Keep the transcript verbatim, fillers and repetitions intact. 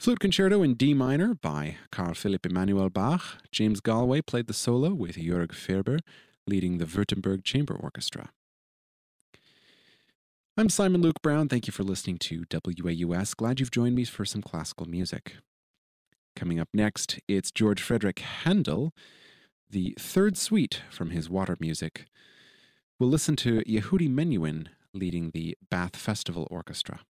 Flute Concerto in D minor by Carl Philipp Emanuel Bach. James Galway played the solo with Jörg Ferber, leading the Württemberg Chamber Orchestra. I'm Simon Luke Brown. Thank you for listening to W A U S. Glad you've joined me for some classical music. Coming up next, it's George Frederick Handel, the third suite from his Water Music. We'll listen to Yehudi Menuhin leading the Bath Festival Orchestra.